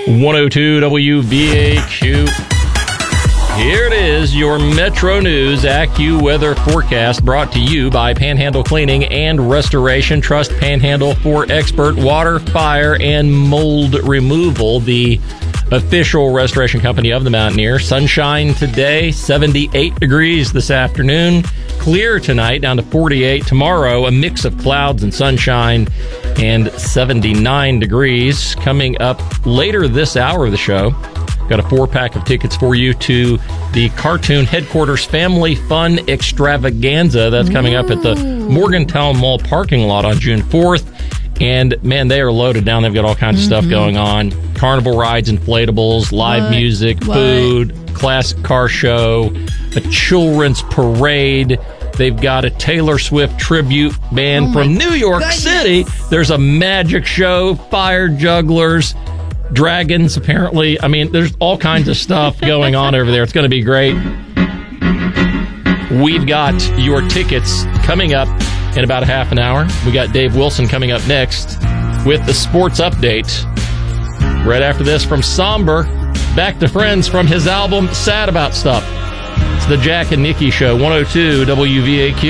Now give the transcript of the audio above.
102 WVAQ. Here it is, your Metro News AccuWeather forecast brought to you by Panhandle Cleaning and Restoration. Trust Panhandle for expert water, fire, and mold removal. The official restoration company of the Mountaineer. Sunshine today, 78 degrees this afternoon. Clear tonight, down to 48. Tomorrow, a mix of clouds and sunshine and 79 degrees. Coming up later this hour of the show, got a 4-pack of tickets for you to the Cartoon Headquarters Family Fun Extravaganza. That's coming up at the Morgantown Mall parking lot on June 4th. And, man, they are loaded down. They've got all kinds of stuff going on. Carnival rides, inflatables, live music, food, classic car show, a children's parade. They've got a Taylor Swift tribute band from New York City. There's a magic show, fire jugglers, dragons, apparently. I mean, there's all kinds of stuff going on over there. It's going to be great. We've got your tickets coming up in about a half an hour. We got Dave Wilson coming up next with the sports update. Right after this, from Somber, back to Friends from his album Sad About Stuff. It's the Jack and Nikki Show, 102 WVAQ.